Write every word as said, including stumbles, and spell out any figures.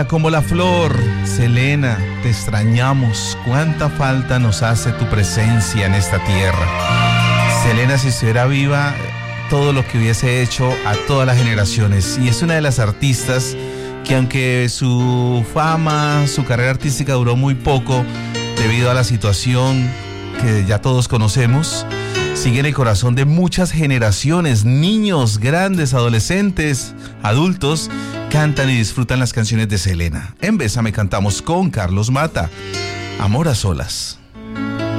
Como la flor, Selena, te extrañamos. Cuánta falta nos hace tu presencia en esta tierra. Selena, si estuviera viva, todo lo que hubiese hecho a todas las generaciones. Y es una de las artistas que, aunque su fama, su carrera artística duró muy poco debido a la situación que ya todos conocemos, sigue en el corazón de muchas generaciones. Niños, grandes, adolescentes, adultos cantan y disfrutan las canciones de Selena. En Bésame cantamos con Carlos Mata, Amor a Solas.